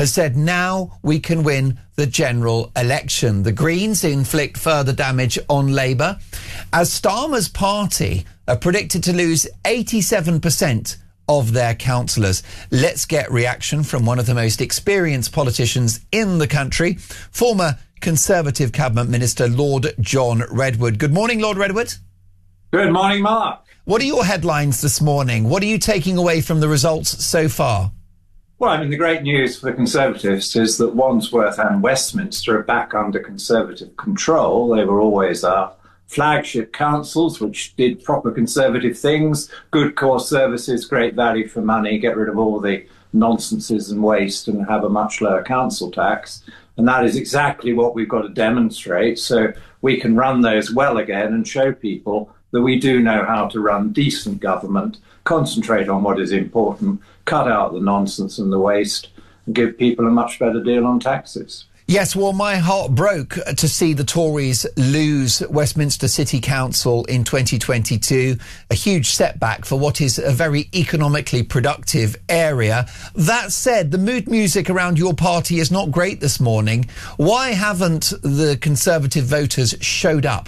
has said now we can win the general election. The Greens inflict further damage on Labour, as Starmer's party are predicted to lose 87% of their councillors. Let's get reaction from one of the most experienced politicians in the country, former Conservative Cabinet Minister Lord John Redwood. Good morning, Lord Redwood. Good morning, Mark. What are your headlines this morning? What are you taking away from the results so far? Well, I mean, the great news for the Conservatives is that Wandsworth and Westminster are back under Conservative control. They were always our flagship councils, which did proper Conservative things, good core services, great value for money, get rid of all the nonsenses and waste and have a much lower council tax. And that is exactly what we've got to demonstrate, so we can run those well again and show people that we do know how to run decent government, concentrate on what is important, cut out the nonsense and the waste, and give people a much better deal on taxes. Yes, well, my heart broke to see the Tories lose Westminster City Council in 2022, a huge setback for what is a very economically productive area. That said, the mood music around your party is not great this morning. Why haven't the Conservative voters showed up?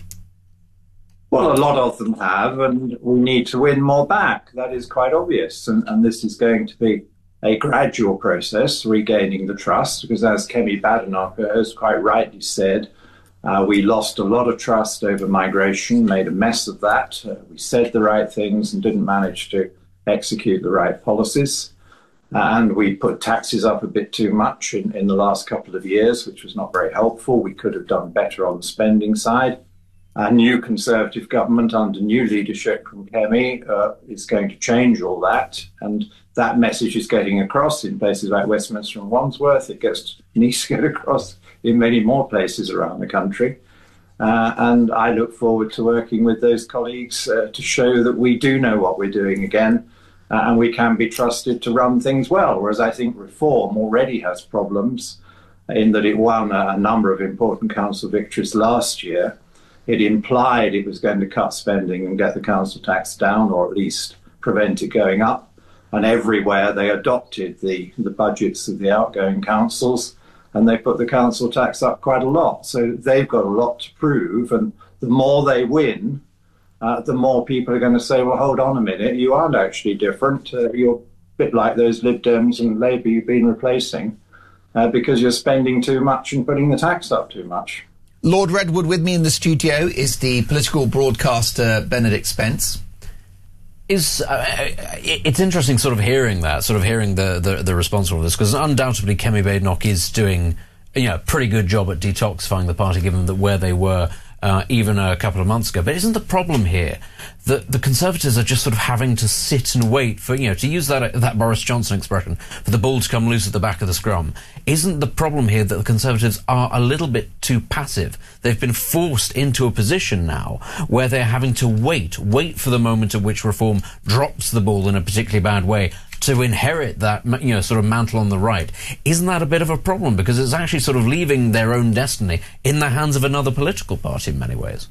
Well, a lot of them have, and we need to win more back. That is quite obvious, and this is going to be a gradual process, regaining the trust, because as Kemi Badenoch has quite rightly said, we lost a lot of trust over migration, made a mess of that. We said the right things and didn't manage to execute the right policies. And we put taxes up a bit too much in the last couple of years, which was not very helpful. We could have done better on the spending side. A new Conservative government under new leadership from Kemi is going to change all that, and that message is getting across in places like Westminster and Wandsworth. It needs to get across in many more places around the country. And I look forward to working with those colleagues to show that we do know what we're doing again, and we can be trusted to run things well, whereas I think Reform already has problems in that it won a number of important council victories last year. It implied it was going to cut spending and get the council tax down, or at least prevent it going up. And everywhere they adopted the budgets of the outgoing councils, and they put the council tax up quite a lot. So they've got a lot to prove. And the more they win, the more people are going to say, well, hold on a minute, you aren't actually different. You're a bit like those Lib Dems and Labour you've been replacing because you're spending too much and putting the tax up too much. Lord Redwood, with me in the studio is the political broadcaster Benedict Spence. It's interesting sort of hearing the response to all this, because undoubtedly Kemi Badenoch is doing a pretty good job at detoxifying the party, given that where they were even a couple of months ago. But isn't the problem here that the Conservatives are just sort of having to sit and wait for, to use that Boris Johnson expression, for the bull to come loose at the back of the scrum? Isn't the problem here that the Conservatives are a little bit too passive? They've been forced into a position now where they're having to wait for the moment at which Reform drops the ball in a particularly bad way to inherit that, sort of mantle on the right. Isn't that a bit of a problem? Because it's actually sort of leaving their own destiny in the hands of another political party in many ways.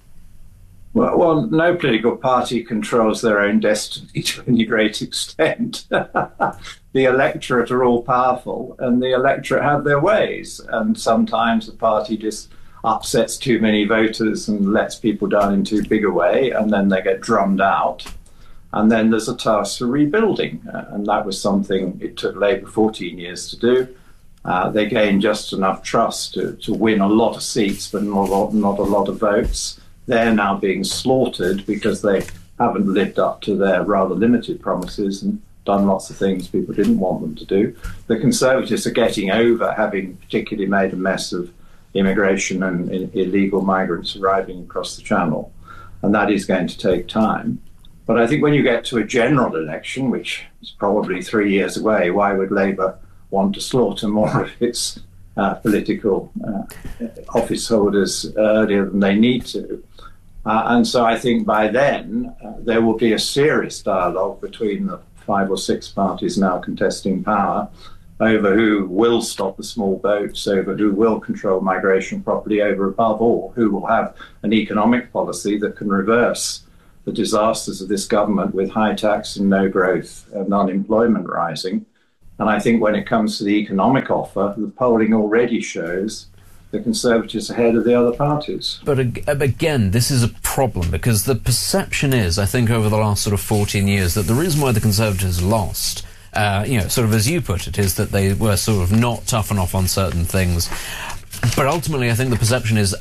Well, no political party controls their own destiny to any great extent. The electorate are all powerful, and the electorate have their ways. And sometimes the party just upsets too many voters and lets people down in too big a way, and then they get drummed out. And then there's a task for rebuilding, and that was something it took Labour 14 years to do. They gained just enough trust to win a lot of seats, but not a lot of votes. They're now being slaughtered because they haven't lived up to their rather limited promises and done lots of things people didn't want them to do. The Conservatives are getting over having particularly made a mess of immigration and illegal migrants arriving across the Channel, and that is going to take time. But I think when you get to a general election, which is probably 3 years away, why would Labour want to slaughter more of its political office holders earlier than they need to? And so I think by then there will be a serious dialogue between the 5 or 6 parties now contesting power over who will stop the small boats, over who will control migration properly, over, above all, who will have an economic policy that can reverse the disasters of this government with high tax and no growth and unemployment rising. And I think when it comes to the economic offer, the polling already shows the Conservatives ahead of the other parties. But again, this is a problem, because the perception is, I think, over the last sort of 14 years, that the reason why the Conservatives lost, sort of as you put it, is that they were sort of not tough enough on certain things. But ultimately, I think the perception is,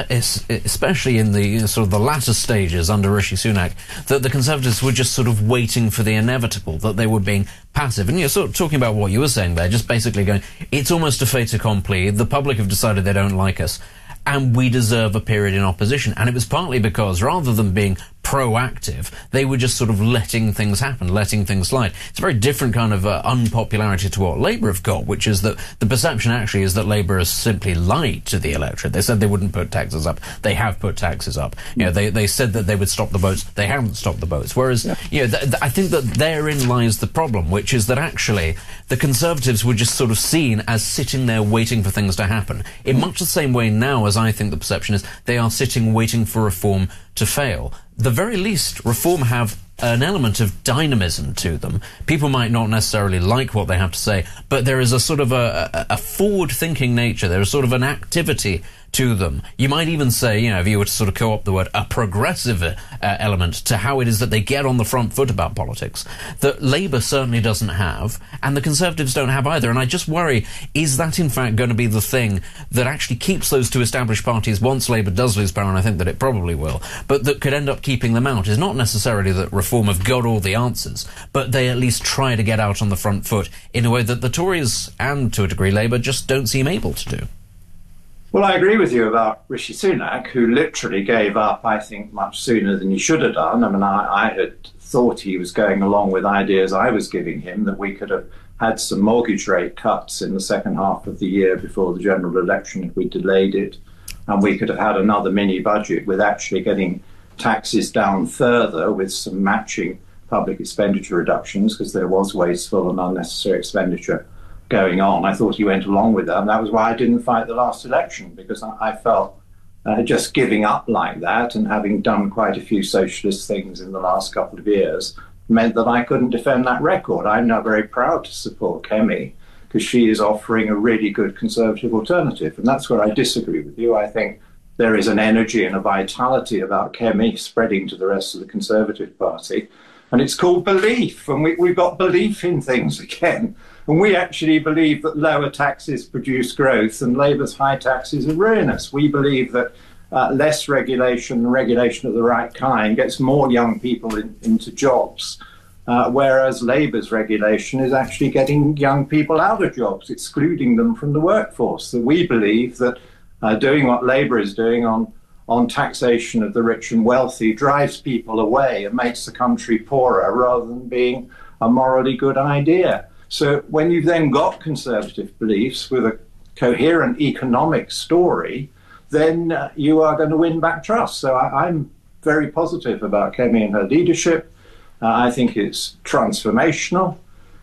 especially in the sort of the latter stages under Rishi Sunak, that the Conservatives were just sort of waiting for the inevitable, that they were being passive. And you're sort of talking about what you were saying there, just basically going, it's almost a fait accompli. The public have decided they don't like us, and we deserve a period in opposition. And it was partly because, rather than being proactive, they were just sort of letting things happen, letting things slide. It's a very different kind of unpopularity to what Labour have got, which is that the perception actually is that Labour has simply lied to the electorate. They said they wouldn't put taxes up. They have put taxes up. They said that they would stop the boats. They haven't stopped the boats. Whereas, I think that therein lies the problem, which is that actually the Conservatives were just sort of seen as sitting there waiting for things to happen. In much the same way now as I think the perception is they are sitting waiting for reform to fail. The very least, reform have an element of dynamism to them. People might not necessarily like what they have to say, but there is a sort of a forward-thinking nature. There is sort of an activity to them. You might even say, if you were to sort of co-opt the word, a progressive element to how it is that they get on the front foot about politics, that Labour certainly doesn't have, and the Conservatives don't have either. And I just worry, is that in fact going to be the thing that actually keeps those two established parties, once Labour does lose power, and I think that it probably will, but that could end up keeping them out, is not necessarily that Reform have got all the answers, but they at least try to get out on the front foot in a way that the Tories, and to a degree Labour, just don't seem able to do. Well, I agree with you about Rishi Sunak, who literally gave up, I think, much sooner than he should have done. I mean, I had thought he was going along with ideas I was giving him, that we could have had some mortgage rate cuts in the second half of the year before the general election if we delayed it, and we could have had another mini budget with actually getting taxes down further with some matching public expenditure reductions, because there was wasteful and unnecessary expenditure going on. I thought he went along with that, and that was why I didn't fight the last election, because I felt just giving up like that and having done quite a few socialist things in the last couple of years meant that I couldn't defend that record. I'm now very proud to support Kemi, because she is offering a really good Conservative alternative, and that's where I disagree with you. I think there is an energy and a vitality about Kemi spreading to the rest of the Conservative Party, and it's called belief, and we've got belief in things again. And we actually believe that lower taxes produce growth, and Labour's high taxes are ruinous. We believe that less regulation, regulation of the right kind, gets more young people into jobs, whereas Labour's regulation is actually getting young people out of jobs, excluding them from the workforce. So we believe that doing what Labour is doing on taxation of the rich and wealthy drives people away and makes the country poorer, rather than being a morally good idea. So when you've then got Conservative beliefs with a coherent economic story, then you are going to win back trust. So I'm very positive about Kemi and her leadership. I think it's transformational.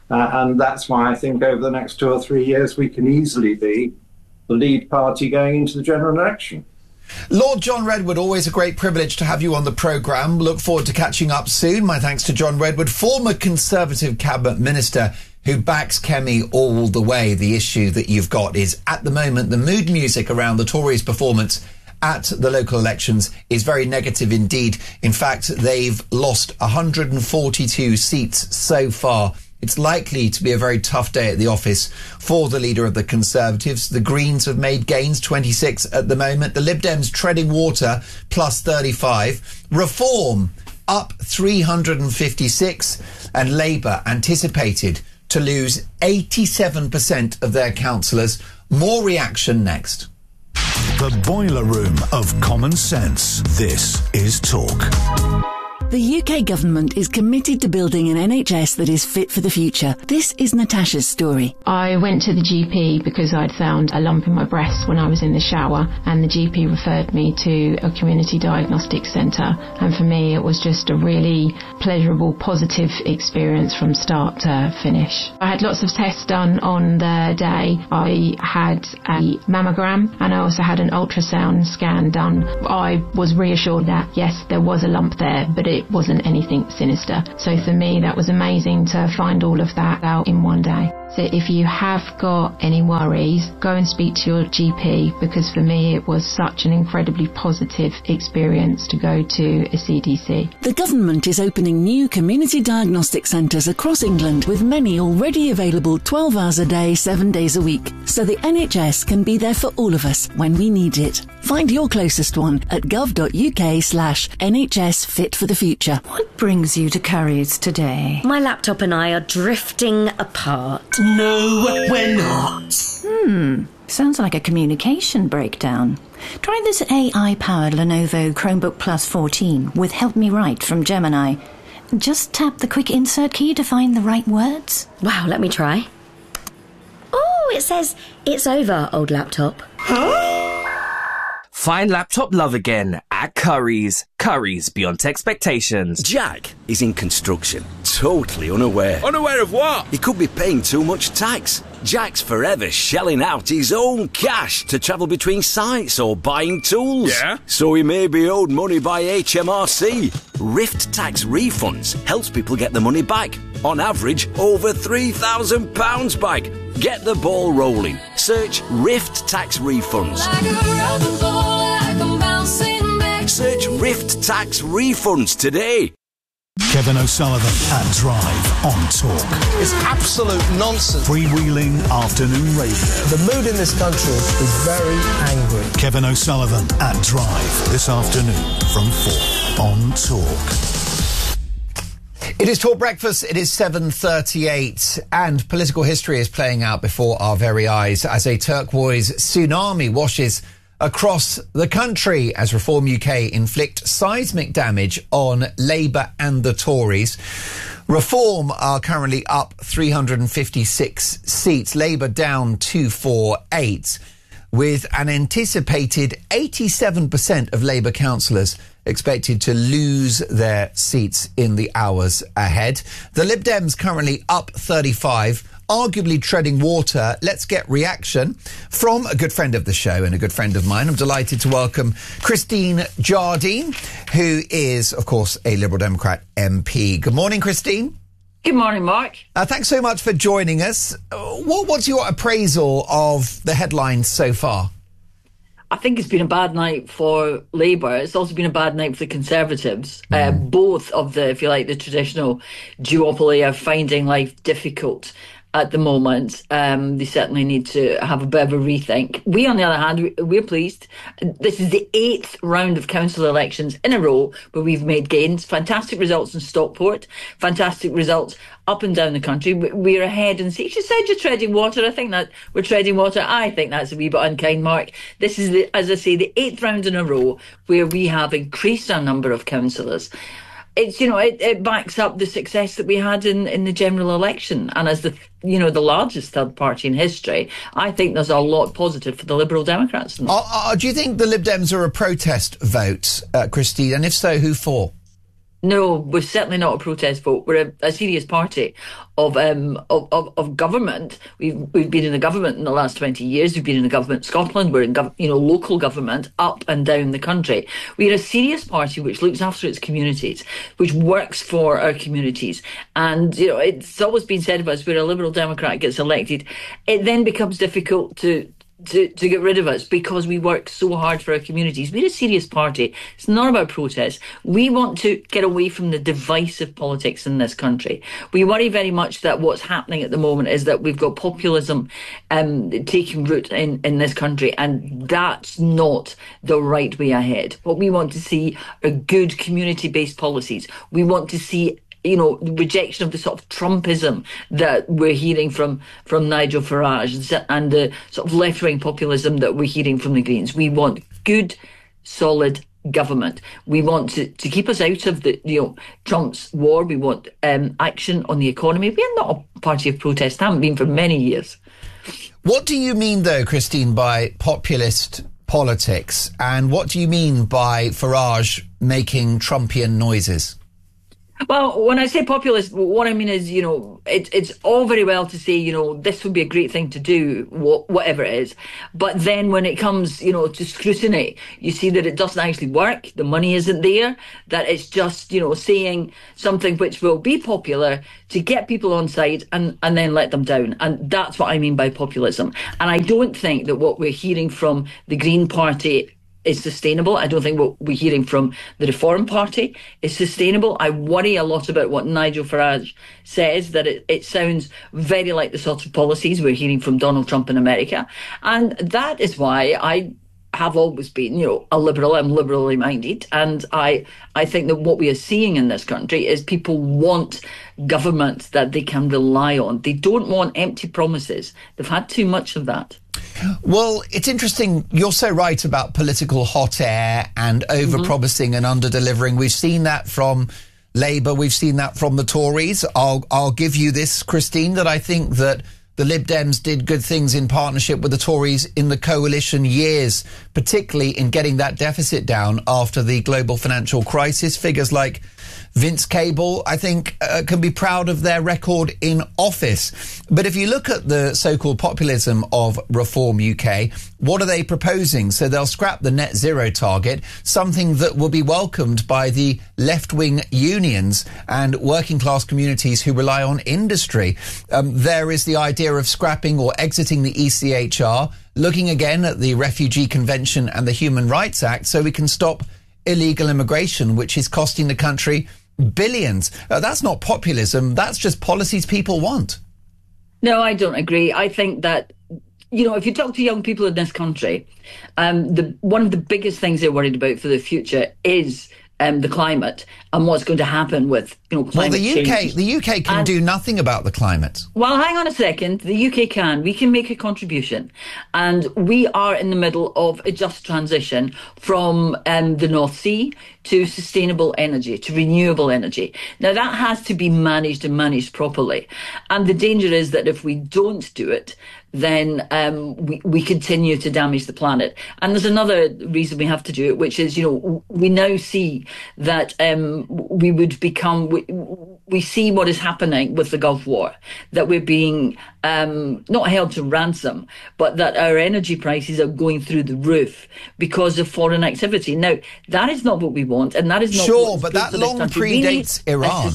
And that's why I think over the next 2 or 3 years, we can easily be the lead party going into the general election. Lord John Redwood, always a great privilege to have you on the programme. Look forward to catching up soon. My thanks to John Redwood, former Conservative Cabinet Minister who backs Kemi all the way. The issue that you've got is, at the moment, the mood music around the Tories' performance at the local elections is very negative indeed. In fact, they've lost 142 seats so far. It's likely to be a very tough day at the office for the leader of the Conservatives. The Greens have made gains, 26 at the moment. The Lib Dems treading water, plus 35. Reform up 356. And Labour anticipated to lose 87% of their councillors. More reaction next. The boiler room of common sense. This is Talk. The UK government is committed to building an NHS that is fit for the future. This is Natasha's story. I went to the GP because I'd found a lump in my breast when I was in the shower, and the GP referred me to a community diagnostic centre. And for me, it was just a really pleasurable, positive experience from start to finish. I had lots of tests done on the day. I had a mammogram and I also had an ultrasound scan done. I was reassured that, yes, there was a lump there, but it wasn't anything sinister. So for me, that was amazing to find all of that out in one day. So if you have got any worries, go and speak to your GP, because for me it was such an incredibly positive experience to go to a CDC. The government is opening new community diagnostic centres across England, with many already available 12 hours a day, 7 days a week. So the NHS can be there for all of us when we need it. Find your closest one at gov.uk/NHS Fit for the Future. What brings you to Currys today? My laptop and I are drifting apart. No, we're not. Sounds like a communication breakdown. Try this AI-powered Lenovo Chromebook Plus 14 with Help Me Write from Gemini. Just tap the quick insert key to find the right words. Wow, let me try. Oh, it says, it's over, old laptop. Find laptop love again at Currys. Currys beyond expectations. Jack is in construction, totally unaware. Unaware of what? He could be paying too much tax. Jack's forever shelling out his own cash to travel between sites or buying tools. Yeah? So he may be owed money by HMRC. Rift Tax Refunds helps people get the money back. On average, over £3,000 back. Get the ball rolling. Search Rift Tax Refunds. Search Rift Tax Refunds today. Kevin O'Sullivan at Drive on Talk. It's absolute nonsense. Freewheeling afternoon radio. The mood in this country is very angry. Kevin O'Sullivan at Drive this afternoon from 4 on Talk. It is Talk Breakfast. It is 7:38, and political history is playing out before our very eyes as a turquoise tsunami washes across the country as Reform UK inflict seismic damage on Labour and the Tories. Reform are currently up 356 seats, Labour down 248, with an anticipated 87% of Labour councillors expected to lose their seats in the hours ahead. The Lib Dems currently up 35, arguably treading water. Let's get reaction from a good friend of the show and a good friend of mine. I'm delighted to welcome Christine Jardine, who is, of course, a Liberal Democrat MP. Good morning, Christine. Good morning, Mark. Thanks so much for joining us. What's your appraisal of the headlines so far? I think it's been a bad night for Labour. It's also been a bad night for the Conservatives. Both of the, if you like, the traditional duopoly are finding life difficult at the moment. They certainly need to have a bit of a rethink. We, on the other hand, we're pleased. This is the 8th round of council elections in a row where we've made gains. Fantastic results in Stockport. Fantastic results up and down the country. We're ahead in seats. You said you're treading water. I think that we're treading water. I think that's a wee bit unkind, Mark. This is, as I say, the 8th round in a row where we have increased our number of councillors. It's, it backs up the success that we had in the general election. And as the largest third party in history, I think there's a lot positive for the Liberal Democrats. Do you think the Lib Dems are a protest vote, Christine? And if so, who for? No, we're certainly not a protest vote. We're a serious party of government. We've been in the government in the last 20 years. We've been in the government in Scotland. We're in local government up and down the country. We're a serious party which looks after its communities, which works for our communities. And it's always been said of us, where a Liberal Democrat gets elected, it then becomes difficult to get rid of us because we work so hard for our communities. We're a serious party. It's not about protest. We want to get away from the divisive politics in this country. We worry very much that what's happening at the moment is that we've got populism taking root in this country, and that's not the right way ahead. What we want to see are good community-based policies. We want to see rejection of the sort of Trumpism that we're hearing from Nigel Farage and the sort of left-wing populism that we're hearing from the Greens. We want good, solid government. We want to keep us out of the Trump's war. We want action on the economy. We're not a party of protest, haven't been for many years. What do you mean, though, Christine, by populist politics? And what do you mean by Farage making Trumpian noises? Well, when I say populist, what I mean is, it's all very well to say, this would be a great thing to do, whatever it is. But then when it comes, to scrutiny, you see that it doesn't actually work. The money isn't there, that it's just, saying something which will be popular to get people on side and then let them down. And that's what I mean by populism. And I don't think that what we're hearing from the Green Party is sustainable. I don't think what we're hearing from the Reform Party is sustainable. I worry a lot about what Nigel Farage says, that it sounds very like the sorts of policies we're hearing from Donald Trump in America. And that is why I have always been, a liberal. I'm liberally minded. And I think that what we are seeing in this country is people want government that they can rely on. They don't want empty promises. They've had too much of that. Well, it's interesting. You're so right about political hot air and over-promising and under-delivering. We've seen that from Labour. We've seen that from the Tories. I'll give you this, Christine, that I think that the Lib Dems did good things in partnership with the Tories in the coalition years, particularly in getting that deficit down after the global financial crisis. Figures like Vince Cable, I think, can be proud of their record in office. But if you look at the so-called populism of Reform UK, what are they proposing? So they'll scrap the net zero target, something that will be welcomed by the left-wing unions and working class communities who rely on industry. There is the idea of scrapping or exiting the ECHR, looking again at the Refugee Convention and the Human Rights Act so we can stop illegal immigration, which is costing the country billions. That's not populism. That's just policies people want. No, I don't agree. I think that, if you talk to young people in this country, one of the biggest things they're worried about for the future is the climate and what's going to happen with climate change. The UK can do nothing about the climate. Well, hang on a second. The UK can. We can make a contribution. And we are in the middle of a just transition from the North Sea to sustainable energy, to renewable energy. Now, that has to be managed and managed properly. And the danger is that if we don't do it, then we continue to damage the planet. And there's another reason we have to do it, which is, we now see that we would become, we see what is happening with the Gulf War, that we're being not held to ransom, but that our energy prices are going through the roof because of foreign activity. Now, that is not what we want, and that is not sure, but that long predates Iran.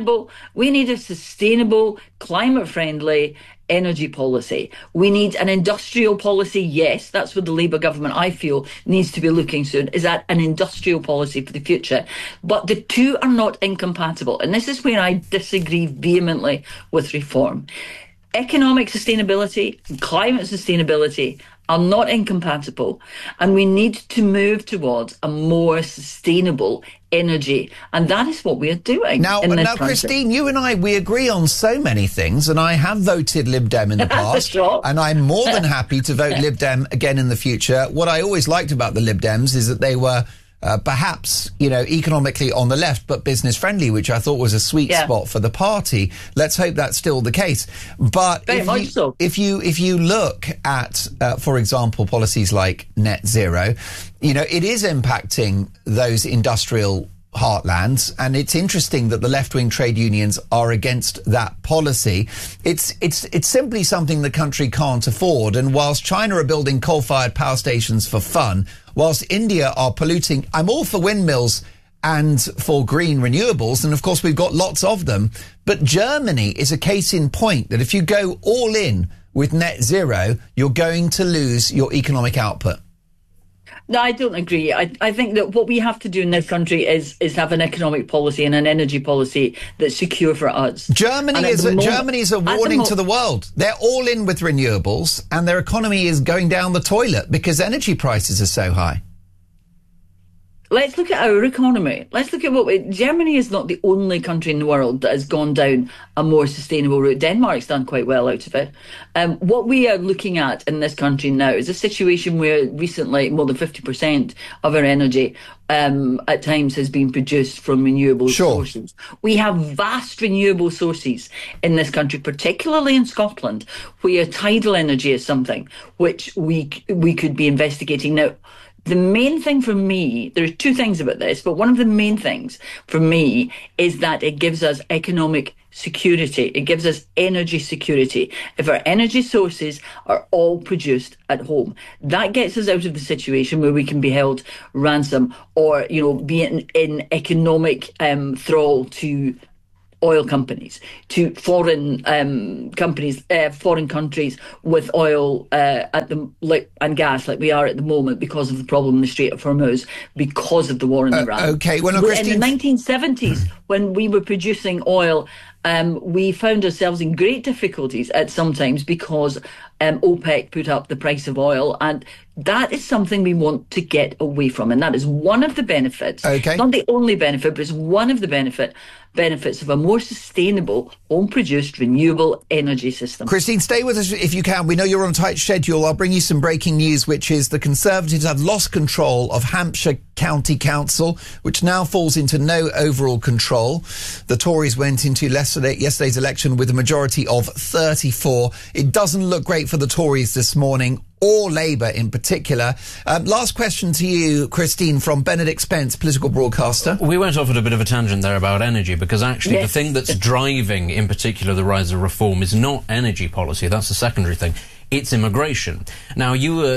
We need a sustainable, climate-friendly energy policy. We need an industrial policy. Yes, that's what the Labour government, I feel, needs to be looking soon, is at an industrial policy for the future. But the two are not incompatible. And this is where I disagree vehemently with Reform. Economic sustainability and climate sustainability are not incompatible, and we need to move towards a more sustainable energy, and that is what we are doing. Now, Christine, you and I, we agree on so many things, and I have voted Lib Dem in the past, and I'm more than happy to vote Lib Dem again in the future. What I always liked about the Lib Dems is that they were perhaps, economically on the left, but business friendly, which I thought was a sweet spot for the party. Let's hope that's still the case. But if you look at, for example, policies like net zero, it is impacting those industrial heartlands, and it's interesting that the left-wing trade unions are against that policy. It's simply something the country can't afford. And whilst China are building coal-fired power stations for fun, whilst India are polluting, I'm all for windmills and for green renewables, and of course we've got lots of them. But Germany is a case in point that if you go all in with net zero, you're going to lose your economic output. No, I don't agree. I think that what we have to do in this country is have an economic policy and an energy policy that's secure for us. Germany is a warning to the world. They're all in with renewables, and their economy is going down the toilet because energy prices are so high. Let's look at our economy. Let's look at Germany is not the only country in the world that has gone down a more sustainable route. Denmark's done quite well out of it. What we are looking at in this country now is a situation where recently more than 50% of our energy at times has been produced from renewable sources. We have vast renewable sources in this country, particularly in Scotland, where tidal energy is something which we could be investigating. Now, The main thing for me, there are two things about this, but one of the main things for me is that it gives us economic security. It gives us energy security. If our energy sources are all produced at home, that gets us out of the situation where we can be held ransom or, be in economic thrall to oil companies, to foreign companies, foreign countries with oil and gas like we are at the moment because of the problem in the Strait of Hormuz, because of the war in Iran. Okay, well, no, Christine, in the 1970s, when we were producing oil, we found ourselves in great difficulties at sometimes because OPEC put up the price of oil, and that is something we want to get away from, and that is one of the benefits. Okay. Not the only benefit, but it's one of the benefits of a more sustainable, home-produced, renewable energy system. Christine, stay with us if you can. We know you're on a tight schedule. I'll bring you some breaking news, which is the Conservatives have lost control of Hampshire County Council, which now falls into no overall control. The Tories went into yesterday's election with a majority of 34. It doesn't look great for the Tories this morning, or Labour in particular. Last question to you, Christine, from Benedict Spence, political broadcaster. We went off at a bit of a tangent there about energy, because actually Yes. the thing that's driving, in particular, the rise of reform is not energy policy. That's a secondary thing. It's immigration. Now,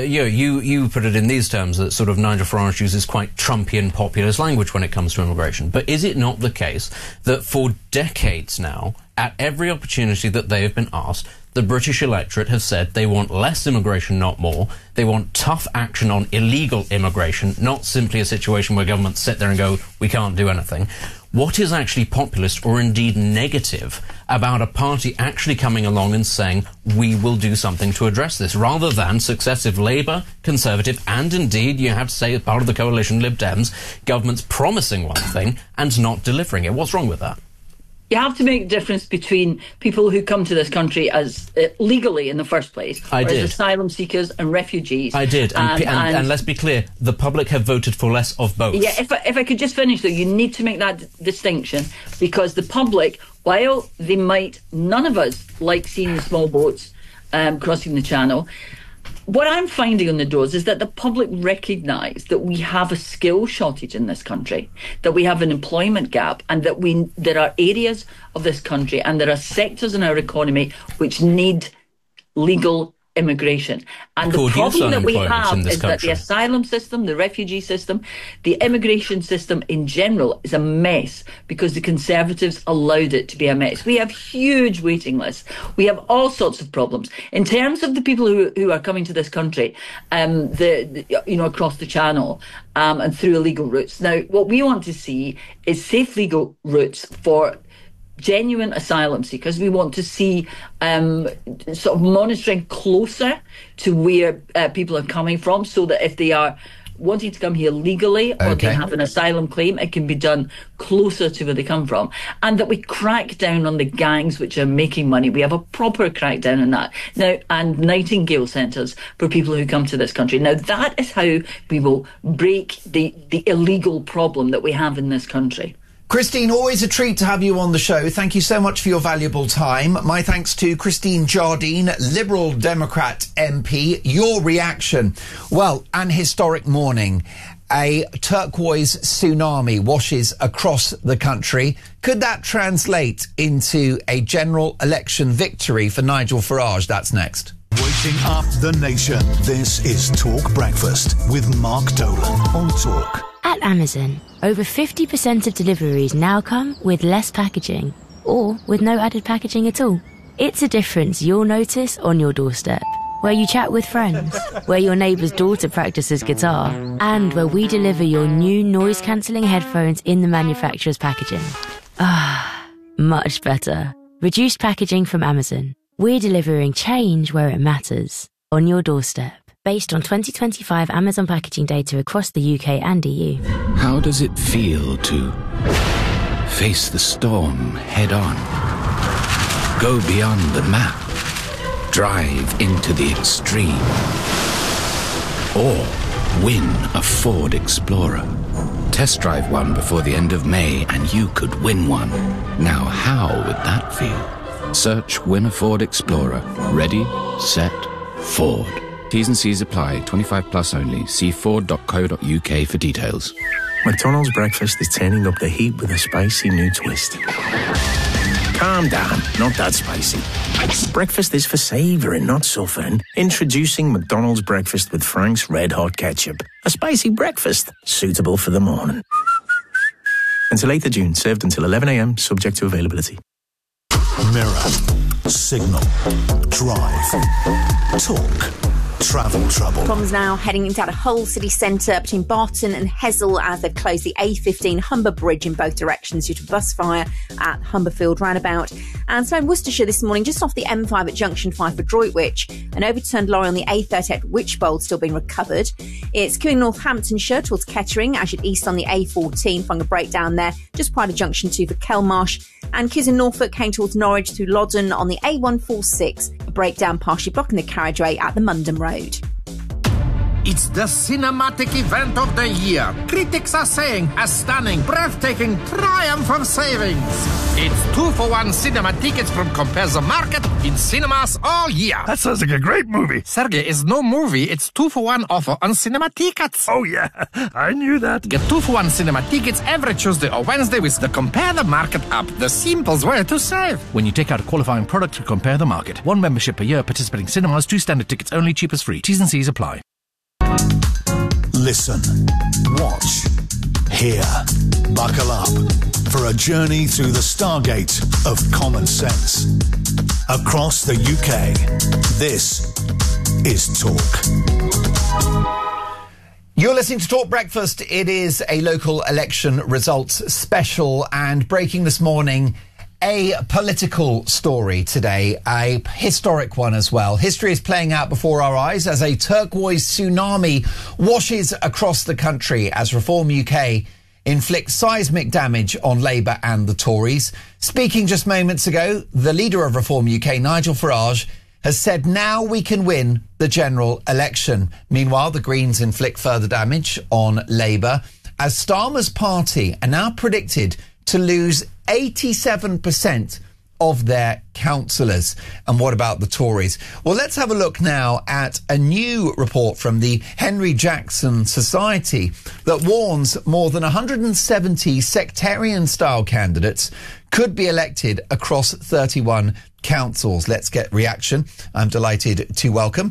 you put it in these terms that sort of Nigel Farage uses quite Trumpian populist language when it comes to immigration. But is it not the case that for decades now, at every opportunity that they have been asked, the British electorate have said they want less immigration, not more. They want tough action on illegal immigration, not simply a situation where governments sit there and go, we can't do anything. What is actually populist or indeed negative about a party actually coming along and saying, we will do something to address this, rather than successive Labour, Conservative, and indeed, you have to say, as part of the coalition Lib Dems, governments promising one thing and not delivering it? What's wrong with that? You have to make a difference between people who come to this country as legally in the first place, as asylum seekers and refugees. I did, and let's be clear, the public have voted for less of both. Yeah, if I could just finish though, you need to make that distinction, because the public, while they might, none of us like seeing the small boats crossing the channel. What I'm finding on the doors is that the public recognise that we have a skill shortage in this country, that we have an employment gap, and that there are areas of this country and there are sectors in our economy which need legal immigration. And the problem that we have is that the asylum system, the refugee system, the immigration system in general is a mess because the Conservatives allowed it to be a mess. We have huge waiting lists. We have all sorts of problems. In terms of the people who are coming to this country, across the channel and through illegal routes. Now, what we want to see is safe legal routes for genuine asylum seekers. We want to see sort of monitoring closer to where people are coming from, so that if they are wanting to come here legally or they have an asylum claim, it can be done closer to where they come from, and that we crack down on the gangs which are making money. We have a proper crackdown on that now, and Nightingale centres for people who come to this country. Now, that is how we will break the illegal problem that we have in this country. Christine, always a treat to have you on the show. Thank you so much for your valuable time. My thanks to Christine Jardine, Liberal Democrat MP. Your reaction? Well, an historic morning. A turquoise tsunami washes across the country. Could that translate into a general election victory for Nigel Farage? That's next. Waking up the nation. This is Talk Breakfast with Mark Dolan on Talk. At Amazon, over 50% of deliveries now come with less packaging, or with no added packaging at all. It's a difference you'll notice on your doorstep, where you chat with friends, where your neighbour's daughter practices guitar, and where we deliver your new noise-cancelling headphones in the manufacturer's packaging. Ah, much better. Reduced packaging from Amazon. We're delivering change where it matters, on your doorstep. Based on 2025 Amazon packaging data across the UK and EU. How does it feel to face the storm head on? Go beyond the map? Drive into the extreme? Or win a Ford Explorer? Test drive one before the end of May and you could win one. Now, how would that feel? Search Win a Ford Explorer. Ready, set, Ford. T's and C's apply. 25 plus only. See ford.co.uk for details. McDonald's breakfast is turning up the heat with a spicy new twist. Calm down, not that spicy. Breakfast is for savouring, not suffering. Introducing McDonald's breakfast with Frank's Red Hot Ketchup. A spicy breakfast, suitable for the morning. Until 8th of June, served until 11 a.m, subject to availability. Mirror, signal, drive, talk, travel trouble. Problems now heading into the Hull city centre between Barton and Hessel as they close the A15 Humber Bridge in both directions due to bus fire at Humberfield roundabout. And so in Worcestershire this morning, just off the M5 at Junction 5 for Droitwich, an overturned lorry on the A30 at Wychbold still being recovered. It's queuing Northamptonshire towards Kettering, as you'd east on the A14, following a breakdown there just prior to Junction 2 for Kelmarsh. And queues in Norfolk came towards Norwich through Loddon on the A146, a breakdown partially blocking the carriageway at the Mundham Road. It's the cinematic event of the year. Critics are saying a stunning, breathtaking triumph of savings. It's 2-for-1 cinema tickets from Compare the Market in cinemas all year. That sounds like a great movie. Sergey, it's no movie. It's 2-for-1 offer on cinema tickets. Oh, yeah. I knew that. Get 2-for-1 cinema tickets every Tuesday or Wednesday with the Compare the Market app. The simplest way to save. When you take out a qualifying product to Compare the Market. 1 membership per year, participating cinemas, 2 standard tickets only, cheapest free. T's and C's apply. Listen, watch, hear, buckle up for a journey through the Stargate of common sense. Across the UK, this is Talk. You're listening to Talk Breakfast. It is a local election results special, and breaking this morning, a political story today, a historic one as well. History is playing out before our eyes as a turquoise tsunami washes across the country as Reform UK inflicts seismic damage on Labour and the Tories. Speaking just moments ago, the leader of Reform UK, Nigel Farage, has said now we can win the general election. Meanwhile, the Greens inflict further damage on Labour as Starmer's party are now predicted to lose 87% of their councillors. And what about the Tories? Well, let's have a look now at a new report from the Henry Jackson Society that warns more than 170 sectarian-style candidates could be elected across 31 councils. Let's get reaction. I'm delighted to welcome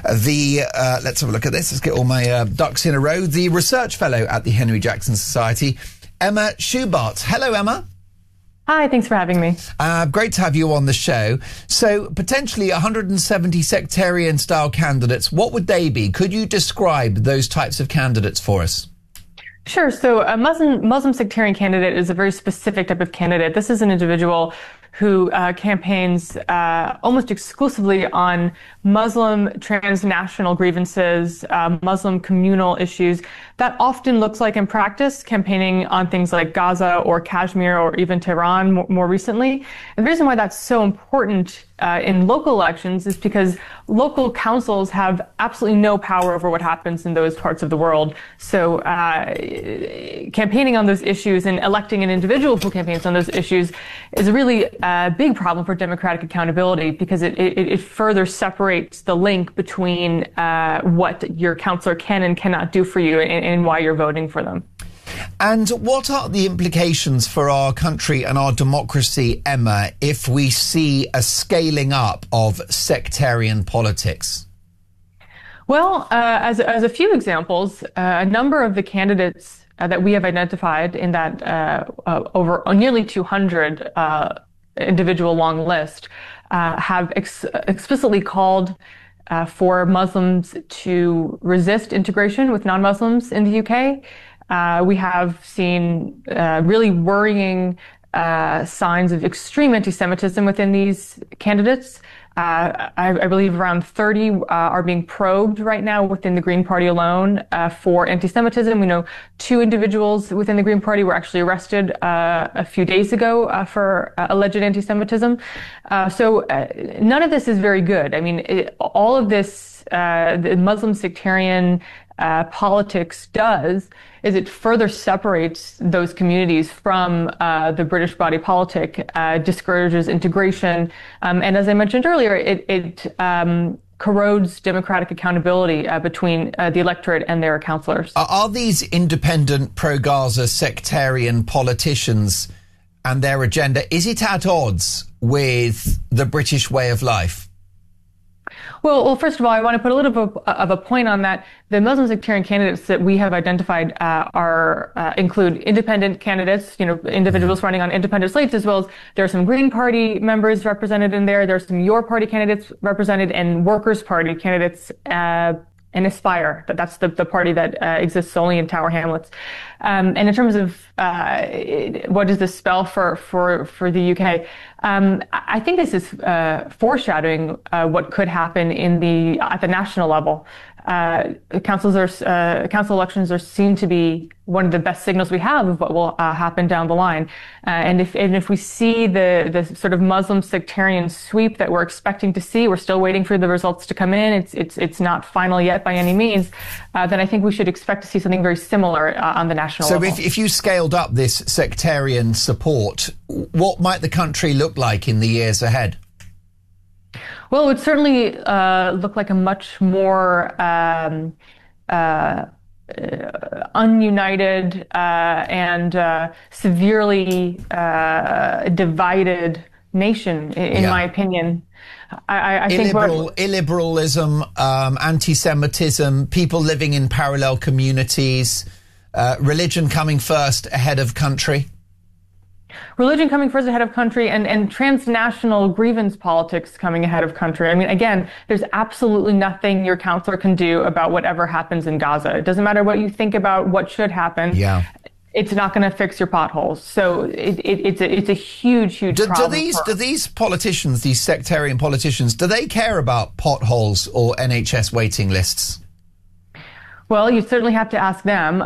let's have a look at this. Let's get all my ducks in a row. The research fellow at the Henry Jackson Society, Emma Schubart. Hello, Emma. Hi, thanks for having me. Great to have you on the show. So, potentially 170 sectarian-style candidates. What would they be? Could you describe those types of candidates for us? Sure. So, a Muslim sectarian candidate is a very specific type of candidate. This is an individual who campaigns almost exclusively on Muslim transnational grievances, Muslim communal issues. That often looks like, in practice, campaigning on things like Gaza or Kashmir or even Tehran more recently. And the reason why that's so important in local elections is because local councils have absolutely no power over what happens in those parts of the world. So campaigning on those issues and electing an individual who campaigns on those issues is a really big problem for democratic accountability, because it further separates the link between what your councillor can and cannot do for you and why you're voting for them. And what are the implications for our country and our democracy, Emma, if we see a scaling up of sectarian politics? Well, as a few examples, a number of the candidates that we have identified in that over nearly 200 individual long list have explicitly called for Muslims to resist integration with non-Muslims in the UK. We have seen really worrying signs of extreme anti-Semitism within these candidates. I believe around 30 are being probed right now within the Green Party alone for anti-Semitism. We know 2 individuals within the Green Party were actually arrested a few days ago for alleged anti-Semitism. So none of this is very good. I mean, all of this, the Muslim sectarian politics does is it further separates those communities from the British body politic, discourages integration, and as I mentioned earlier, it corrodes democratic accountability between the electorate and their councillors. Are these independent pro-Gaza sectarian politicians and their agenda, is it at odds with the British way of life? Well, first of all, I want to put a little bit of a point on that. The Muslim sectarian candidates that we have identified include independent candidates, individuals running on independent slates, as well as there are some Green Party members represented in there. There's some Your Party candidates represented, and Workers' Party candidates and Aspire. That's the party that exists solely in Tower Hamlets. And in terms of what does this spell for the UK, I think this is foreshadowing what could happen at the national level. Council elections are seen to be one of the best signals we have of what will happen down the line. And if we see the sort of Muslim sectarian sweep that we're expecting to see, we're still waiting for the results to come in. It's not final yet by any means. Then I think we should expect to see something very similar on the national level. So if you scaled up this sectarian support, what might the country look like in the years ahead? Well, it would certainly look like a much more ununited and severely divided nation, in my opinion. I think illiberalism, anti-Semitism, people living in parallel communities, religion coming first ahead of country. Religion coming first ahead of country, and transnational grievance politics coming ahead of country. I mean, again, there's absolutely nothing your counselor can do about whatever happens in Gaza. It doesn't matter what you think about what should happen. Yeah. It's not going to fix your potholes. So it's a huge problem. Do these politicians, these sectarian politicians, do they care about potholes or NHS waiting lists? Well, you certainly have to ask them.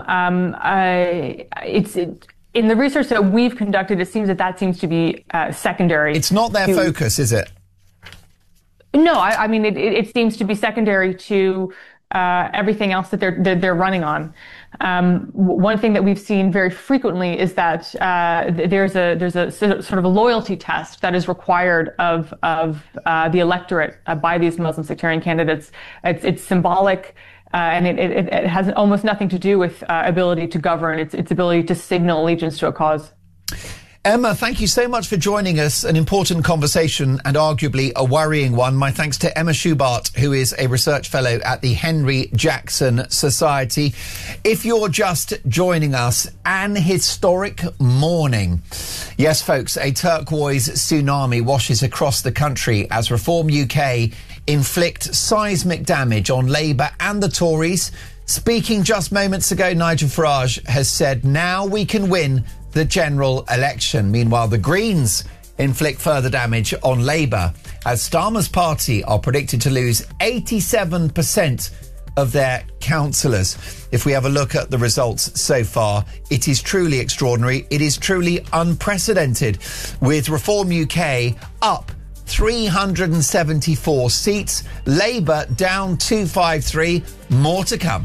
In the research that we've conducted, it seems that seems to be secondary. It's not their focus, is it? No, I mean, it seems to be secondary to everything else that they're running on. One thing that we've seen very frequently is that there's a sort of a loyalty test that is required of the electorate by these Muslim sectarian candidates. It's symbolic. And it has almost nothing to do with ability to govern. It's ability to signal allegiance to a cause. Emma, thank you so much for joining us. An important conversation and arguably a worrying one. My thanks to Emma Schubart, who is a research fellow at the Henry Jackson Society. If you're just joining us, an historic morning. Yes, folks, a turquoise tsunami washes across the country as Reform UK inflict seismic damage on Labour and the Tories. Speaking just moments ago, Nigel Farage has said now we can win the general election. Meanwhile, the Greens inflict further damage on Labour as Starmer's party are predicted to lose 87% of their councillors. If we have a look at the results so far, it is truly extraordinary. It is truly unprecedented, with Reform UK up 374 seats, Labour down 253, more to come.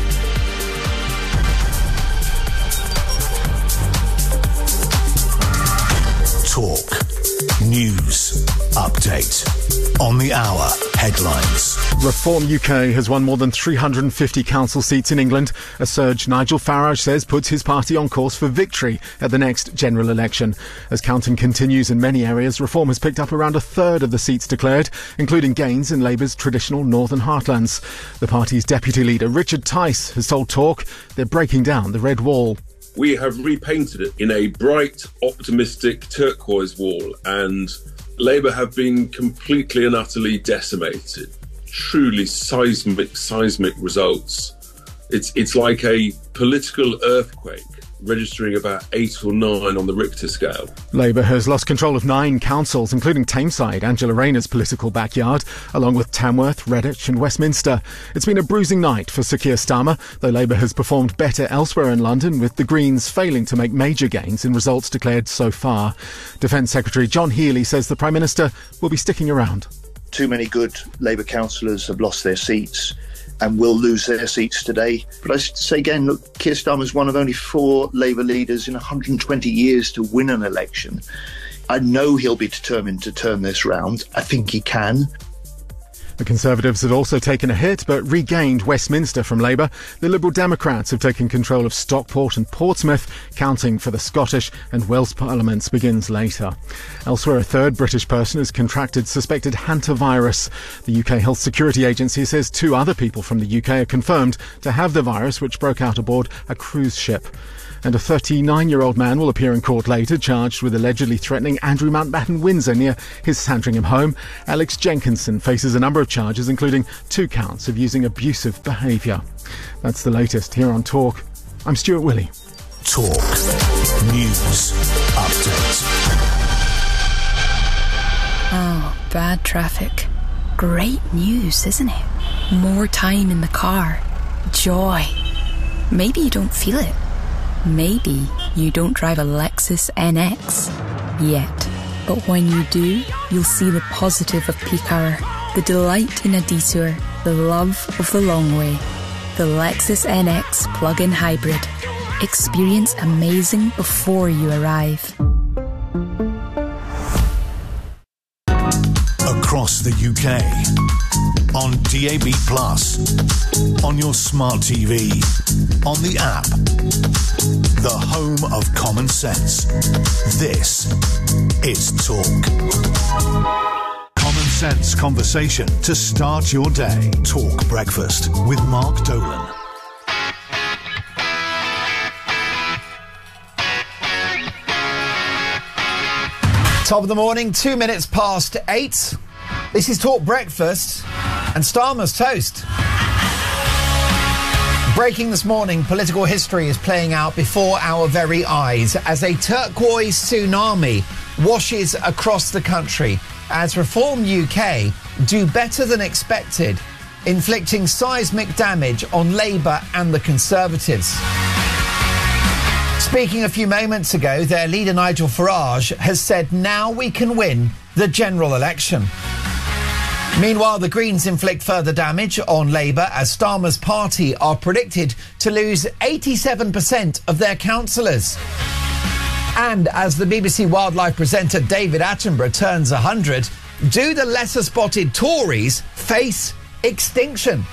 Talk, news, update. On the hour, headlines. Reform UK has won more than 350 council seats in England. A surge, Nigel Farage says, puts his party on course for victory at the next general election. As counting continues in many areas, Reform has picked up around a third of the seats declared, including gains in Labour's traditional northern heartlands. The party's deputy leader, Richard Tice, has told Talk they're breaking down the red wall. We have repainted it in a bright, optimistic turquoise wall, and Labour have been completely and utterly decimated. Truly seismic results. It's like a political earthquake, registering about 8 or 9 on the Richter scale. Labour has lost control of 9 councils, including Tameside, Angela Rayner's political backyard, along with Tamworth, Redditch and Westminster. It's been a bruising night for Sir Keir Starmer, though Labour has performed better elsewhere in London, with the Greens failing to make major gains in results declared so far. Defence Secretary John Healey says the Prime Minister will be sticking around. Too many good Labour councillors have lost their seats and will lose their seats today. But I say again, look, Keir Starmer is one of only 4 Labour leaders in 120 years to win an election. I know he'll be determined to turn this round. I think he can. The Conservatives have also taken a hit but regained Westminster from Labour. The Liberal Democrats have taken control of Stockport and Portsmouth. Counting for the Scottish and Welsh parliaments begins later. Elsewhere, a third British person has contracted suspected hantavirus. The UK Health Security Agency says 2 other people from the UK are confirmed to have the virus, which broke out aboard a cruise ship. And a 39-year-old man will appear in court later, charged with allegedly threatening Andrew Mountbatten Windsor near his Sandringham home. Alex Jenkinson faces a number of charges, including 2 counts of using abusive behaviour. That's the latest here on Talk. I'm Stuart Willey. Talk News Update. Oh, bad traffic. Great news, isn't it? More time in the car. Joy. Maybe you don't feel it. Maybe you don't drive a Lexus NX yet. But when you do, you'll see the positive of peak hour, the delight in a detour, the love of the long way. The Lexus NX plug-in hybrid. Experience amazing before you arrive. Across the UK, on DAB+, on your smart TV, on the app, the home of common sense. This is Talk. Common sense conversation to start your day. Talk Breakfast with Mark Dolan. Top of the morning, 2 minutes past 8. This is Talk Breakfast and Starmer's Toast. Breaking this morning, political history is playing out before our very eyes as a turquoise tsunami washes across the country as Reform UK do better than expected, inflicting seismic damage on Labour and the Conservatives. Speaking a few moments ago, their leader Nigel Farage has said now we can win the general election. Meanwhile, the Greens inflict further damage on Labour as Starmer's party are predicted to lose 87% of their councillors. And as the BBC Wildlife presenter David Attenborough turns 100, do the lesser spotted Tories face extinction?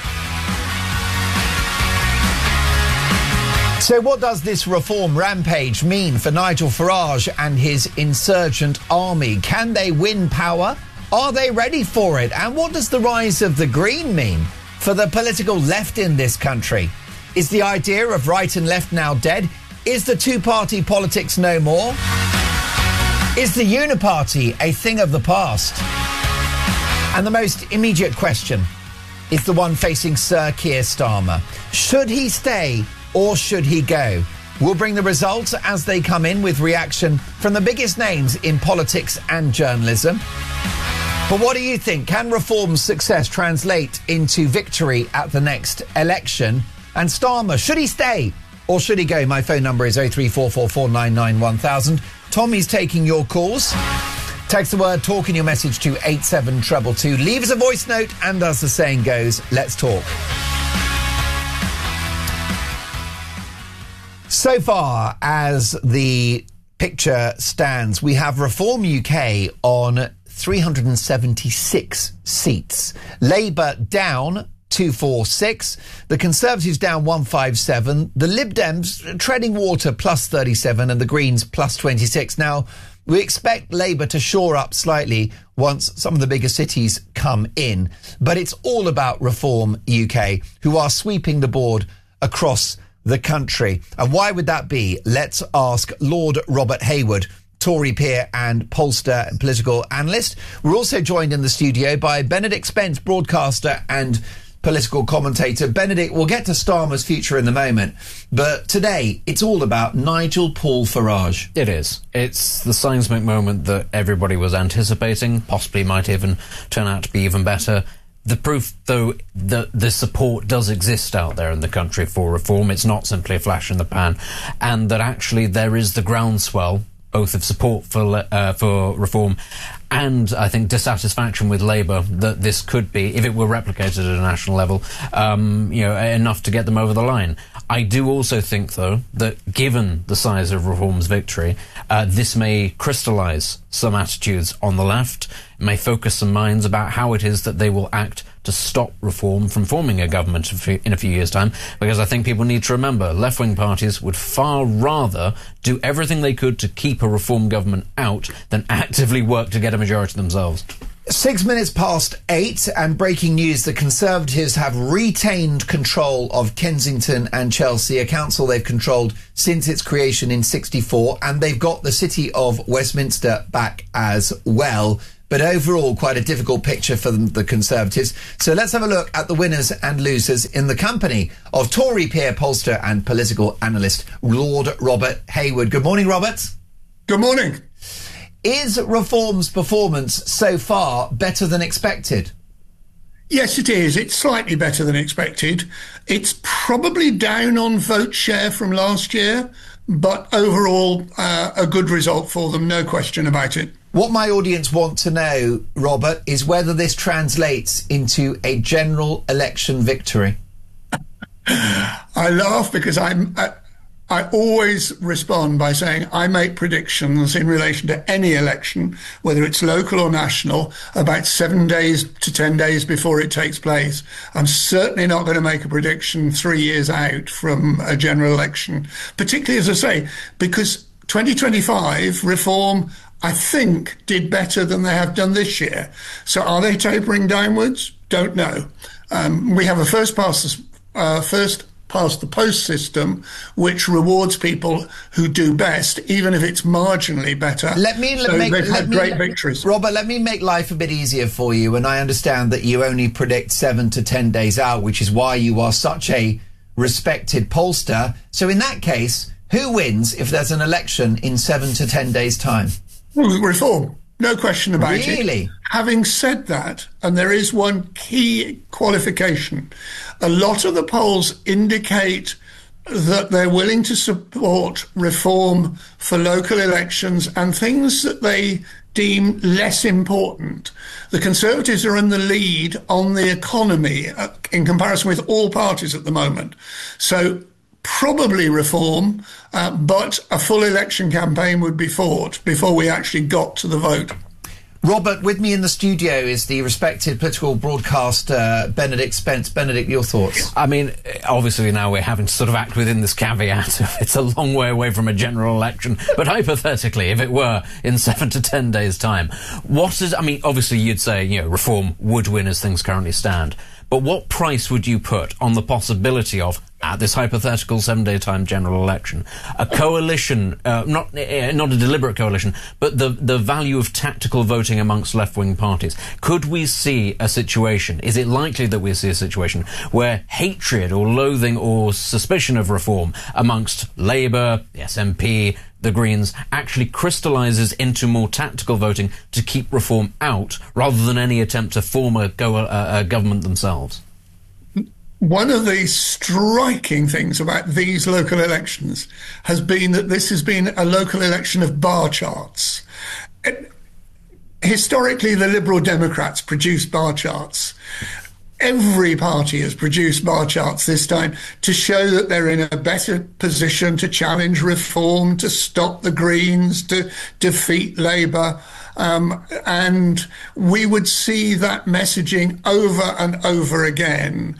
So what does this reform rampage mean for Nigel Farage and his insurgent army? Can they win power? Are they ready for it? And what does the rise of the Green mean for the political left in this country? Is the idea of right and left now dead? Is the two-party politics no more? Is the uniparty a thing of the past? And the most immediate question is the one facing Sir Keir Starmer. Should he stay or should he go? We'll bring the results as they come in with reaction from the biggest names in politics and journalism. But what do you think? Can Reform's success translate into victory at the next election? And Starmer, should he stay or should he go? My phone number is 03444991000. Tommy's taking your calls. Text the word talk in your message to 87222. Leave us a voice note and as the saying goes, let's talk. So far as the picture stands, we have Reform UK on 376 seats. Labour down 246. The Conservatives down 157. The Lib Dems treading water plus 37 and the Greens plus 26. Now, we expect Labour to shore up slightly once some of the bigger cities come in. But it's all about Reform UK, who are sweeping the board across the country. And why would that be? Let's ask Lord Robert Hayward, Tory peer and pollster and political analyst. We're also joined in the studio by Benedict Spence, broadcaster and political commentator. Benedict, we'll get to Starmer's future in a moment, but today it's all about Nigel Paul Farage. It is. It's the seismic moment that everybody was anticipating, possibly might even turn out to be even better. The proof, though, that the support does exist out there in the country for reform. It's not simply a flash in the pan, and that actually there is the groundswell both of support for reform and I think dissatisfaction with Labour that this could be, if it were replicated at a national level, enough to get them over the line. I do also think, though, that given the size of Reform's victory, this may crystallise some attitudes on the left, may focus some minds about how it is that they will act to stop Reform from forming a government in a few years' time, because I think people need to remember left-wing parties would far rather do everything they could to keep a Reform government out than actively work to get a majority themselves. 6 minutes past 8, and breaking news, the Conservatives have retained control of Kensington and Chelsea, a council they've controlled since its creation in '64, and they've got the City of Westminster back as well. But overall, quite a difficult picture for the Conservatives. So let's have a look at the winners and losers in the company of Tory peer pollster and political analyst Lord Robert Hayward. Good morning, Robert. Good morning. Is Reform's performance so far better than expected? Yes, it is. It's slightly better than expected. It's probably down on vote share from last year, but overall a good result for them, no question about it. What my audience want to know, Robert, is whether this translates into a general election victory. I laugh because I always respond by saying I make predictions in relation to any election, whether it's local or national, about 7 days to 10 days before it takes place. I'm certainly not going to make a prediction 3 years out from a general election, particularly, as I say, because 2025 Reform, I think, did better than they have done this year. So are they tapering downwards? Don't know. We have a first past the post system, which rewards people who do best, even if it's marginally better. They've had great victories. Robert, let me make life a bit easier for you. And I understand that you only predict 7 to 10 days out, which is why you are such a respected pollster. So in that case, who wins if there's an election in 7 to 10 days' time? Reform. No question about it. Really? Having said that, and there is one key qualification, a lot of the polls indicate that they're willing to support Reform for local elections and things that they deem less important. The Conservatives are in the lead on the economy in comparison with all parties at the moment. So probably Reform, but a full election campaign would be fought before we actually got to the vote. Robert, with me in the studio is the respected political broadcaster Benedict Spence. Benedict, your thoughts? I mean, obviously now we're having to sort of act within this caveat of it's a long way away from a general election, but hypothetically, if it were in 7 to 10 days' time, obviously you'd say, Reform would win as things currently stand, but what price would you put on the possibility of, at this hypothetical 7-day time general election, a coalition, not a deliberate coalition, but the value of tactical voting amongst left-wing parties? Could we see a situation, is it likely that we see a situation where hatred or loathing or suspicion of Reform amongst Labour, the SNP, the Greens actually crystallises into more tactical voting to keep Reform out rather than any attempt to form a government themselves? One of the striking things about these local elections has been that this has been a local election of bar charts. Historically, the Liberal Democrats produced bar charts. Every party has produced bar charts this time to show that they're in a better position to challenge Reform, to stop the Greens, to defeat Labour. And we would see that messaging over and over again.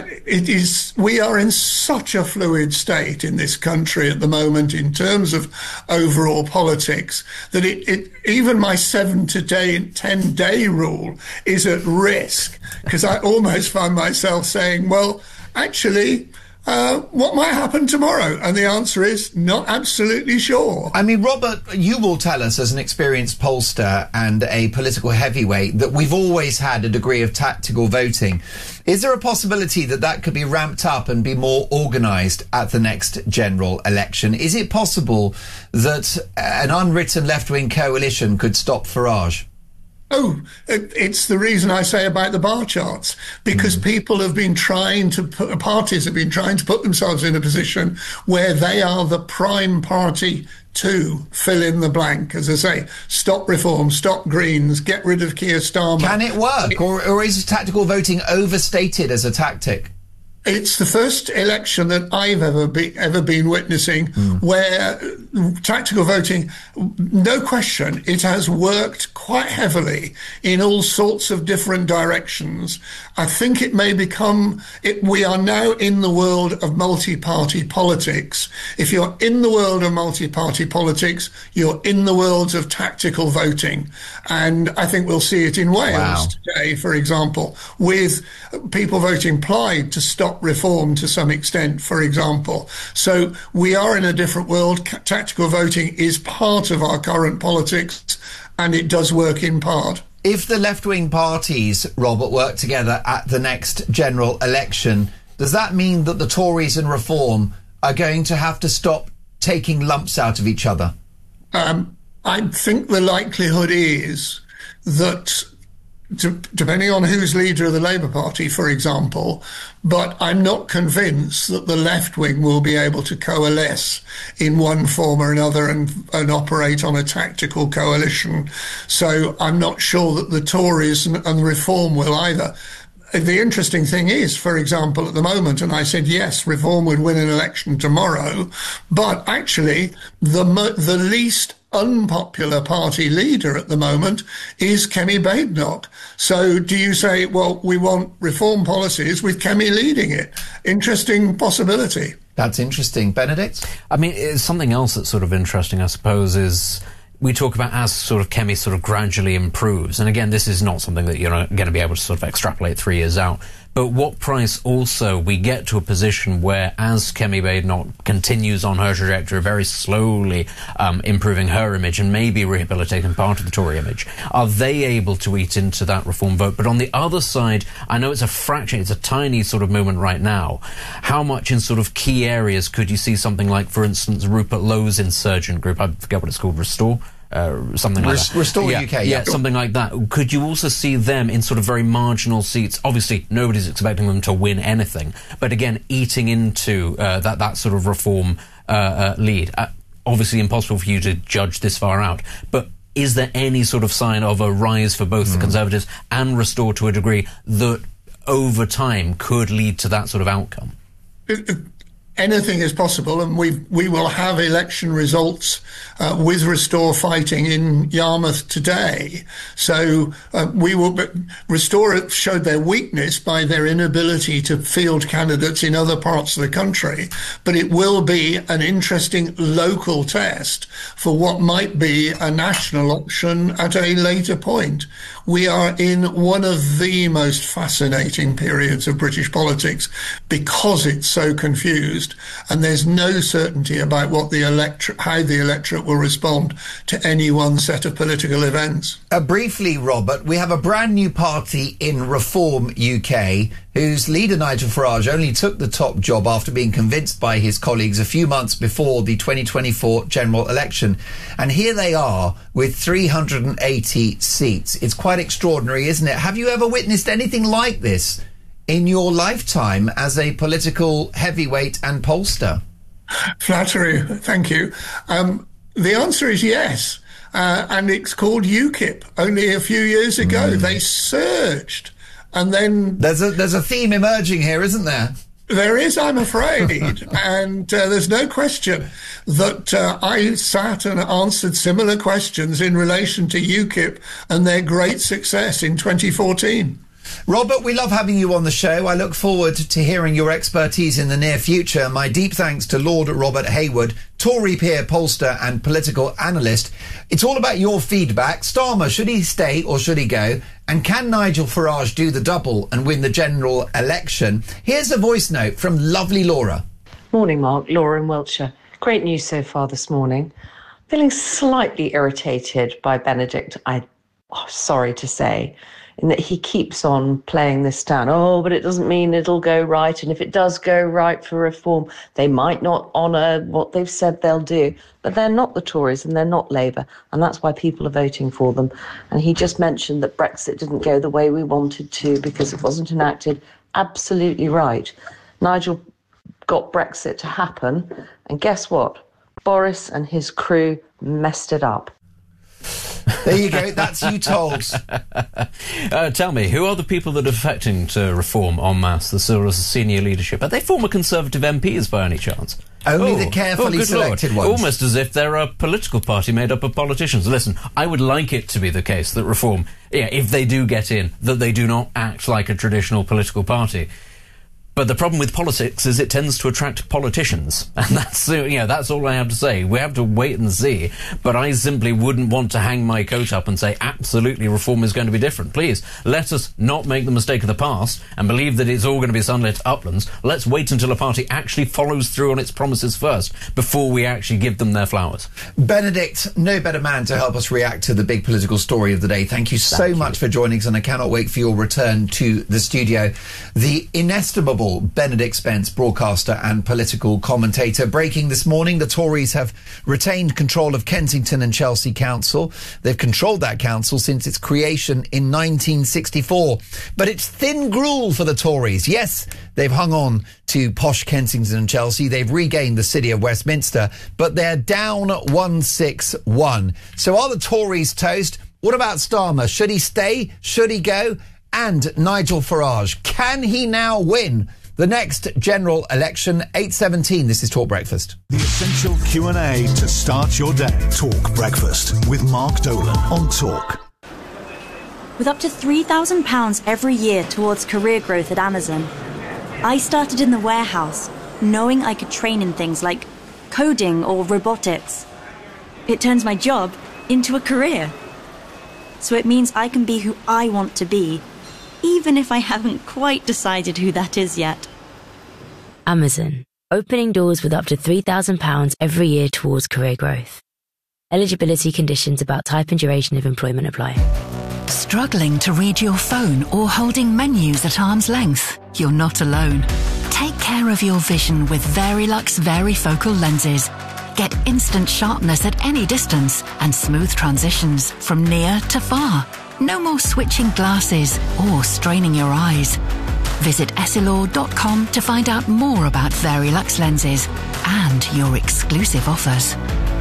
We are in such a fluid state in this country at the moment in terms of overall politics that even my 7 to 10 day rule is at risk, because I almost find myself saying, well, actually, what might happen tomorrow? And the answer is not absolutely sure. I mean, Robert, you will tell us as an experienced pollster and a political heavyweight that we've always had a degree of tactical voting. Is there a possibility that that could be ramped up and be more organised at the next general election? Is it possible that an unwritten left-wing coalition could stop Farage? Oh, it's the reason I say about the bar charts, because people have been parties have been trying to put themselves in a position where they are the prime party to fill in the blank. As I say, stop Reform, stop Greens, get rid of Keir Starmer. Can it work, or is tactical voting overstated as a tactic? It's the first election that I've ever been witnessing where tactical voting, no question, it has worked quite heavily in all sorts of different directions. I think it may become, we are now in the world of multi-party politics. If you're in the world of multi-party politics, you're in the world of tactical voting. And I think we'll see it in Wales today, for example, with people voting Plaid to stop Reform to some extent, for example. So we are in a different world. Tactical voting is part of our current politics, and it does work in part. If the left-wing parties, Robert, work together at the next general election, does that mean that the Tories and Reform are going to have to stop taking lumps out of each other? I think the likelihood is that, depending on who's leader of the Labour Party, for example, but I'm not convinced that the left wing will be able to coalesce in one form or another and operate on a tactical coalition. So I'm not sure that the Tories and Reform will either. The interesting thing is, for example, at the moment, and I said, yes, Reform would win an election tomorrow, but actually the least unpopular party leader at the moment is Kemi Badenoch. So do you say, well, we want Reform policies with Kemi leading it? Interesting possibility. That's interesting. Benedict? I mean, something else that's sort of interesting, I suppose, is we talk about as sort of Kemi sort of gradually improves. And again, this is not something that you're going to be able to sort of extrapolate 3 years out. But what price also we get to a position where, as Kemi Badenoch continues on her trajectory, very slowly improving her image and maybe rehabilitating part of the Tory image, are they able to eat into that Reform vote? But on the other side, I know it's a fraction, it's a tiny sort of movement right now. How much in sort of key areas could you see something like, for instance, Rupert Lowe's insurgent group, I forget what it's called, Restore? Something like that. Restore UK. Yeah, something like that. Could you also see them in sort of very marginal seats? Obviously, nobody's expecting them to win anything, but again, eating into that sort of Reform lead. Obviously, impossible for you to judge this far out, but is there any sort of sign of a rise for both the Conservatives and Restore to a degree that over time could lead to that sort of outcome? Anything is possible, and we will have election results with Restore fighting in Yarmouth today. So Restore showed their weakness by their inability to field candidates in other parts of the country, but it will be an interesting local test for what might be a national option at a later point. We are in one of the most fascinating periods of British politics because it's so confused, and there's no certainty about what how the electorate will respond to any one set of political events. Briefly, Robert, we have a brand new party in Reform UK whose leader, Nigel Farage, only took the top job after being convinced by his colleagues a few months before the 2024 general election. And here they are with 380 seats. It's quite extraordinary, isn't it? Have you ever witnessed anything like this in your lifetime as a political heavyweight and pollster? Flattery, thank you. The answer is yes. And it's called UKIP. Only a few years ago, they surged. And then there's a theme emerging here, isn't there? There is, I'm afraid. And there's no question that I sat and answered similar questions in relation to UKIP and their great success in 2014. Robert, we love having you on the show. I look forward to hearing your expertise in the near future. My deep thanks to Lord Robert Hayward, Tory peer pollster and political analyst. It's all about your feedback. Starmer, should he stay or should he go? And can Nigel Farage do the double and win the general election? Here's a voice note from lovely Laura. Morning, Mark. Laura in Wiltshire. Great news so far this morning. Feeling slightly irritated by Benedict, sorry to say. in that he keeps on playing this down. Oh, but it doesn't mean it'll go right. And if it does go right for reform, they might not honour what they've said they'll do. But they're not the Tories and they're not Labour. And that's why people are voting for them. And he just mentioned that Brexit didn't go the way we wanted to because it wasn't enacted. Absolutely right. Nigel got Brexit to happen. And guess what? Boris and his crew messed it up. There you go. That's you told. Tell me, who are the people that are affecting to reform en masse, the sort of senior leadership? Are they former Conservative MPs by any chance? Only the carefully selected ones. Almost as if they're a political party made up of politicians. Listen, I would like it to be the case that reform, if they do get in, that they do not act like a traditional political party. But the problem with politics is it tends to attract politicians. And that's all I have to say. We have to wait and see. But I simply wouldn't want to hang my coat up and say, absolutely, reform is going to be different. Please, let us not make the mistake of the past and believe that it's all going to be sunlit uplands. Let's wait until a party actually follows through on its promises first before we actually give them their flowers. Benedict, no better man to help us react to the big political story of the day. Thank you so much for joining us, and I cannot wait for your return to the studio. The inestimable Benedict Spence, broadcaster and political commentator. Breaking this morning, the Tories have retained control of Kensington and Chelsea Council. They've controlled that council since its creation in 1964. But it's thin gruel for the Tories. Yes, they've hung on to posh Kensington and Chelsea. They've regained the city of Westminster, but they're down 161. So are the Tories toast? What about Starmer? Should he stay? Should he go? And Nigel Farage, can he now win the next general election? 8:17. This is Talk Breakfast. The essential Q&A to start your day. Talk Breakfast with Mark Dolan on Talk. With up to £3,000 every year towards career growth at Amazon, I started in the warehouse, knowing I could train in things like coding or robotics. It turns my job into a career. So it means I can be who I want to be, even if I haven't quite decided who that is yet. Amazon, opening doors with up to £3,000 every year towards career growth. Eligibility conditions about type and duration of employment apply. Struggling to read your phone or holding menus at arm's length? You're not alone. Take care of your vision with Verilux Varifocal lenses. Get instant sharpness at any distance and smooth transitions from near to far. No more switching glasses or straining your eyes. Visit Essilor.com to find out more about Verilux lenses and your exclusive offers.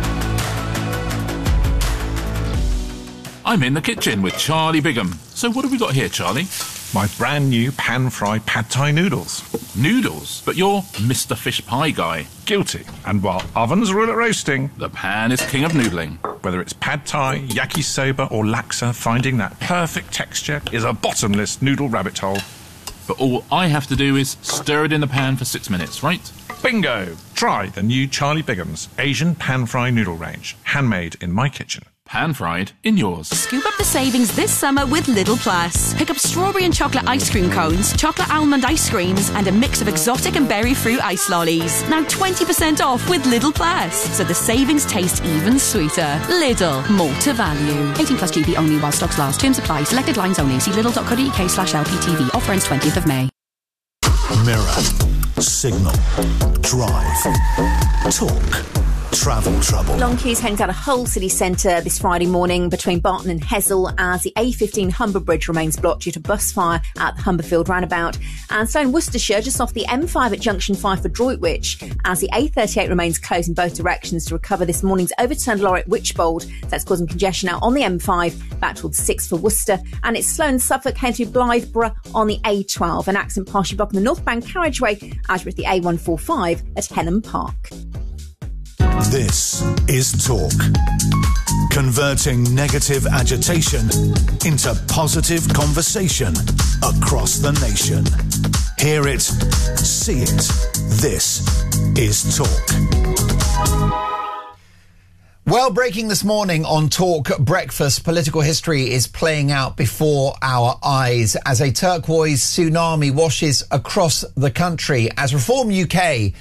I'm in the kitchen with Charlie Bigham. So what have we got here, Charlie? My brand new pan-fried pad thai noodles. Noodles? But you're Mr. Fish Pie guy. Guilty. And while ovens rule at roasting, the pan is king of noodling. Whether it's pad thai, yakisoba or laksa, finding that perfect texture is a bottomless noodle rabbit hole. But all I have to do is stir it in the pan for 6 minutes, right? Bingo! Try the new Charlie Bigham's Asian pan-fried noodle range. Handmade in my kitchen. Pan-fried in yours. Scoop up the savings this summer with Lidl Plus. Pick up strawberry and chocolate ice cream cones, chocolate almond ice creams, and a mix of exotic and berry fruit ice lollies. Now 20% off with Lidl Plus, so the savings taste even sweeter. Lidl, more to value. 18 plus GB only while stocks last. Terms apply. Selected lines only. See lidl.co.uk/LPTV. Offer ends 20th of May. Mirror, Signal, Drive, Talk. Travel trouble. Long queues heading down a whole city centre this Friday morning between Barton and Hessel as the A15 Humber Bridge remains blocked due to bus fire at the Humberfield roundabout. And so in Worcestershire, just off the M5 at Junction 5 for Droitwich, as the A38 remains closed in both directions to recover this morning's overturned lorry at Wychbold. That's causing congestion now on the M5 back towards 6 for Worcester. And it's slow in Suffolk heading to Blytheborough on the A12. An accident partially blocking the northbound carriageway as with the A145 at Henham Park. This is Talk. Converting negative agitation into positive conversation across the nation. Hear it, see it. This is Talk. Well, breaking this morning on Talk Breakfast, political history is playing out before our eyes as a turquoise tsunami washes across the country as Reform UK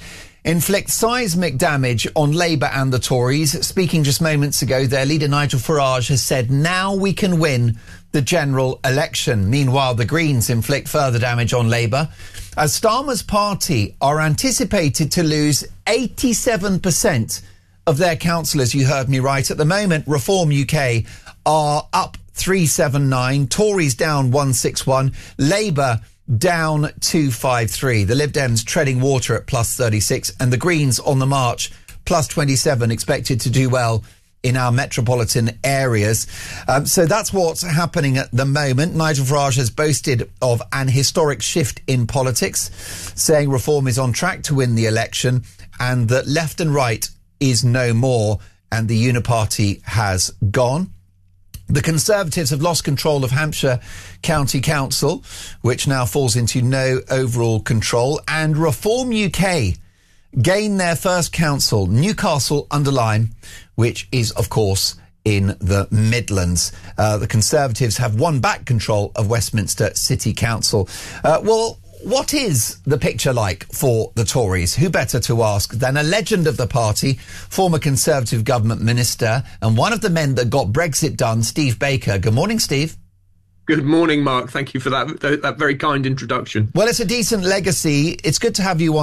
inflict seismic damage on Labour and the Tories. Speaking just moments ago, their leader Nigel Farage has said, now we can win the general election. Meanwhile, the Greens inflict further damage on Labour, as Starmer's party are anticipated to lose 87% of their councillors. You heard me right. At the moment, Reform UK are up 379, Tories down 161, Labour down 253. The Lib Dems treading water at plus 36, and the Greens on the march plus 27, expected to do well in our metropolitan areas. So that's what's happening at the moment. Nigel Farage has boasted of an historic shift in politics, saying Reform is on track to win the election and that left and right is no more and the Uniparty has gone. The Conservatives have lost control of Hampshire County Council, which now falls into no overall control, and Reform UK gain their first council, Newcastle-under-Lyme, which is, of course, in the Midlands. The Conservatives have won back control of Westminster City Council. Well, what is the picture like for the Tories? Who better to ask than a legend of the party, former Conservative government minister, and one of the men that got Brexit done, Steve Baker. Good morning, Steve. Good morning, Mark. Thank you for that very kind introduction. Well, it's a decent legacy. It's good to have you on